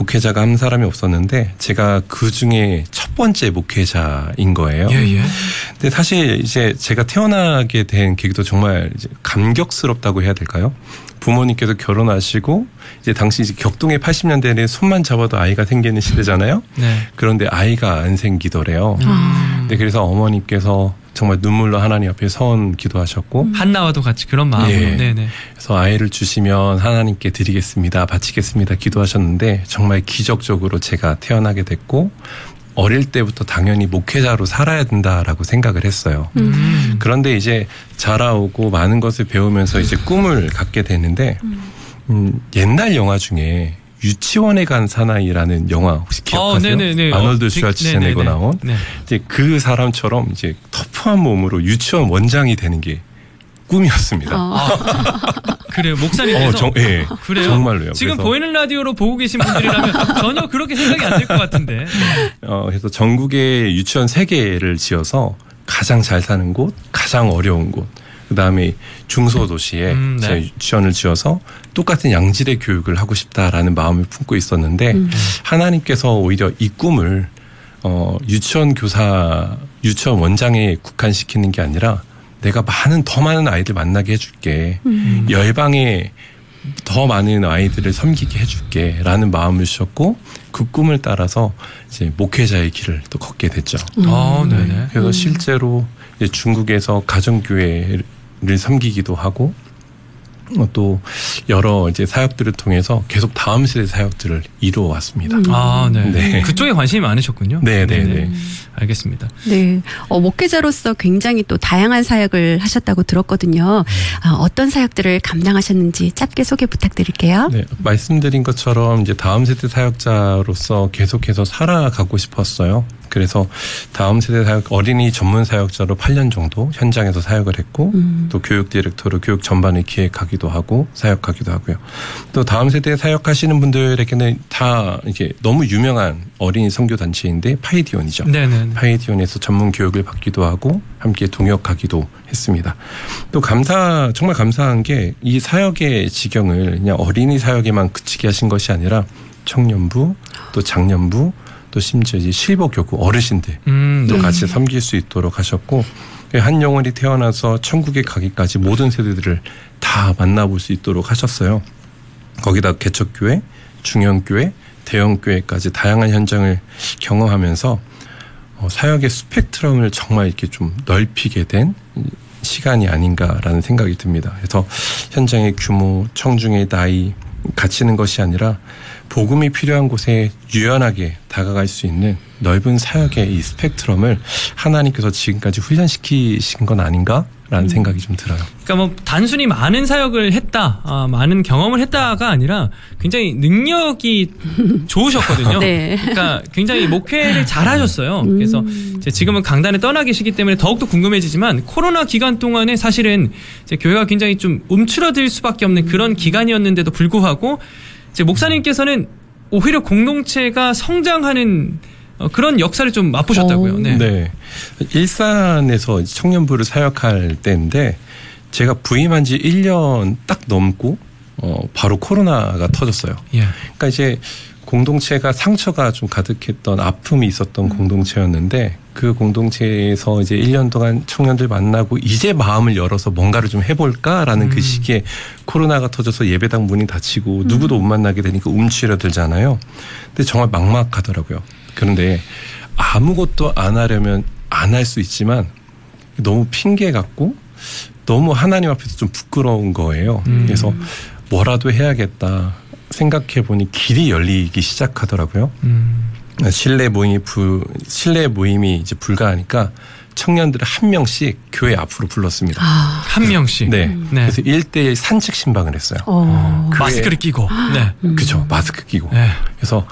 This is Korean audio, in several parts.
목회자가 한 사람이 없었는데 제가 그 중에 첫 번째 목회자인 거예요. 예. 근데 사실 이제 제가 태어나게 된 계기도 정말 이제 감격스럽다고 해야 될까요? 부모님께서 결혼하시고 이제 당시 이제 격동의 80년대에는 손만 잡아도 아이가 생기는 시대잖아요. 네. 그런데 아이가 안 생기더래요. 네, 그래서 어머니께서 정말 눈물로 하나님 앞에 선 기도하셨고 한나와도 같이 그런 마음으로. 예. 네네. 그래서 아이를 주시면 하나님께 드리겠습니다, 바치겠습니다 기도하셨는데 정말 기적적으로 제가 태어나게 됐고 어릴 때부터 당연히 목회자로 살아야 된다라고 생각을 했어요. 그런데 이제 자라오고 많은 것을 배우면서 이제 꿈을 갖게 되는데 옛날 영화 중에 유치원에 간 사나이라는 영화 혹시 기억하세요? 네네네. 아놀드 슈왈츠제네거 나온 네. 이제 그 사람처럼 이제 터프한 몸으로 유치원 원장이 되는 게 꿈이었습니다. 그래요. 목사님께서. 예, 그래요? 정말로요. 지금 그래서 보이는 라디오로 보고 계신 분들이라면 전혀 그렇게 생각이 안 될 것 같은데. 그래서 전국에 유치원 3개를 지어서 가장 잘 사는 곳, 가장 어려운 곳, 그다음에 중소도시에 네. 유치원을 지어서 똑같은 양질의 교육을 하고 싶다라는 마음을 품고 있었는데 하나님께서 오히려 이 꿈을 유치원 교사, 유치원 원장에 국한시키는 게 아니라 내가 더 많은 아이들 만나게 해줄게. 열방에 더 많은 아이들을 섬기게 해줄게. 라는 마음을 주셨고 그 꿈을 따라서 이제 목회자의 길을 또 걷게 됐죠. 네네. 그래서 실제로 이제 중국에서 가정교회를 섬기기도 하고 또 여러 이제 사역들을 통해서 계속 다음 세대 사역들을 이루어 왔습니다. 네. 네. 그쪽에 관심이 많으셨군요. 네네네. 알겠습니다. 네. 목회자로서 굉장히 또 다양한 사역을 하셨다고 들었거든요. 어떤 사역들을 감당하셨는지 짧게 소개 부탁드릴게요. 네. 말씀드린 것처럼 이제 다음 세대 사역자로서 계속해서 살아가고 싶었어요. 그래서 다음 세대 사역, 어린이 전문 사역자로 8년 정도 현장에서 사역을 했고 또 교육 디렉터로 교육 전반을 기획하기도 하고 사역하기도 하고요. 또 다음 세대 사역하시는 분들에게는 다 이게 너무 유명한 어린이 선교 단체인데 파이디온이죠. 네네. 파이디온에서 전문 교육을 받기도 하고 함께 동역하기도 했습니다. 또 정말 감사한 게 이 사역의 지경을 그냥 어린이 사역에만 그치게 하신 것이 아니라 청년부, 또 장년부, 또 심지어 이제 실버교구 어르신들 또 같이 섬길 수 있도록 하셨고 한 영혼이 태어나서 천국에 가기까지 모든 세대들을 다 만나볼 수 있도록 하셨어요. 거기다 개척교회, 중형교회, 대형교회까지 다양한 현장을 경험하면서 사역의 스펙트럼을 정말 이렇게 좀 넓히게 된 시간이 아닌가라는 생각이 듭니다. 그래서 현장의 규모, 청중의 나이, 갇히는 것이 아니라 복음이 필요한 곳에 유연하게 다가갈 수 있는 넓은 사역의 이 스펙트럼을 하나님께서 지금까지 훈련시키신 건 아닌가라는 생각이 좀 들어요. 그러니까 뭐 단순히 많은 사역을 했다, 많은 경험을 했다가 아니라 굉장히 능력이 좋으셨거든요. 네. 그러니까 굉장히 목회를 잘하셨어요. 그래서 이제 지금은 강단에 떠나 계시기 때문에 더욱더 궁금해지지만 코로나 기간 동안에 사실은 이제 교회가 굉장히 좀 움츠러들 수밖에 없는 그런 기간이었는데도 불구하고 이제 목사님께서는 오히려 공동체가 성장하는 그런 역사를 좀 맛보셨다고요. 네. 네. 일산에서 청년부를 사역할 때인데 제가 부임한 지 1년 딱 넘고 바로 코로나가 터졌어요. 예. 그러니까 이제 공동체가 상처가 좀 가득했던 아픔이 있었던 공동체였는데 그 공동체에서 이제 1년 동안 청년들 만나고 이제 마음을 열어서 뭔가를 좀 해볼까라는 그 시기에 코로나가 터져서 예배당 문이 닫히고 누구도 못 만나게 되니까 움츠러들잖아요. 근데 정말 막막하더라고요. 그런데 아무것도 안 하려면 안 할 수 있지만 너무 핑계 같고 너무 하나님 앞에서 좀 부끄러운 거예요. 그래서 뭐라도 해야겠다 생각해보니 길이 열리기 시작하더라고요. 실내 모임이 이제 불가하니까 청년들을 한 명씩 교회 앞으로 불렀습니다. 한 명씩. 네. 그래서 1대1 산책 신방을 했어요. 마스크를 끼고. 네. 그죠. 마스크 끼고. 네. 그래서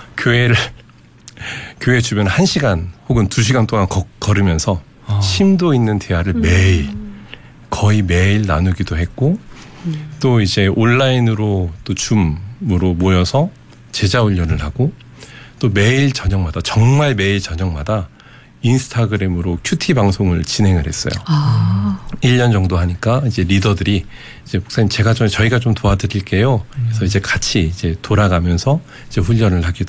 교회 주변 1시간 혹은 2시간 동안 걸으면서 심도 있는 대화를 거의 매일 나누기도 했고 또 이제 온라인으로 또 줌으로 모여서 제자 훈련을 하고 또 정말 매일 저녁마다 인스타그램으로 큐티 방송을 진행을 했어요. 1년 정도 하니까 이제 리더들이 이제 목사님 저희가 좀 도와드릴게요. 그래서 이제 같이 이제 돌아가면서 이제 훈련을 하기도